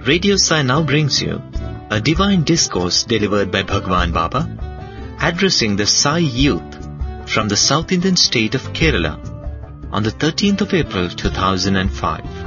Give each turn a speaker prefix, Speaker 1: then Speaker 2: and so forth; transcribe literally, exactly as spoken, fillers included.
Speaker 1: Radio Sai now brings you a divine discourse delivered by Bhagwan Baba, addressing the Sai youth from the South Indian state of Kerala on the thirteenth of April two thousand five.